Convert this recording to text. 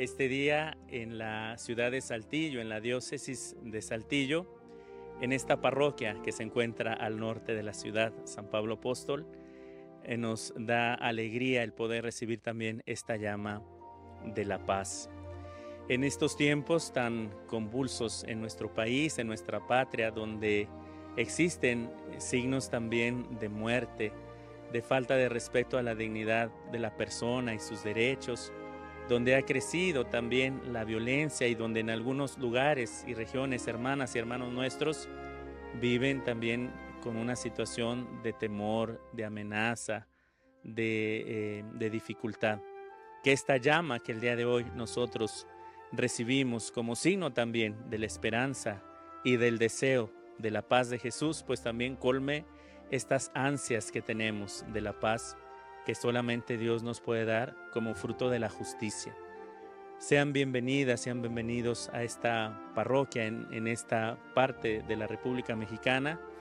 este día en la ciudad de Saltillo, en la diócesis de Saltillo, en esta parroquia que se encuentra al norte de la ciudad, San Pablo Apóstol. Nos da alegría el poder recibir también esta llama de la paz. En estos tiempos tan convulsos en nuestro país, en nuestra patria, donde existen signos también de muerte, de falta de respeto a la dignidad de la persona y sus derechos, donde ha crecido también la violencia y donde en algunos lugares y regiones, hermanas y hermanos nuestros, viven también con una situación de temor, de amenaza, de dificultad. Que esta llama que el día de hoy nosotros recibimos como signo también de la esperanza y del deseo de la paz de Jesús, pues también colme estas ansias que tenemos de la paz que solamente Dios nos puede dar como fruto de la justicia. Sean bienvenidas, sean bienvenidos a esta parroquia en esta parte de la República Mexicana,